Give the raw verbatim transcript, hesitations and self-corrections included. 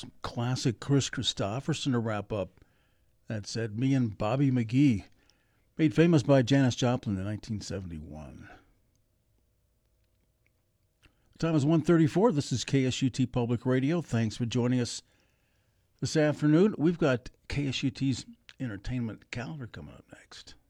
some classic Chris Christopherson to wrap up. That said, Me and Bobby McGee, made famous by Janis Joplin in nineteen seventy-one. The time is one thirty-four. This is K S U T Public Radio. Thanks for joining us this afternoon. We've got K S U T's entertainment calendar coming up next.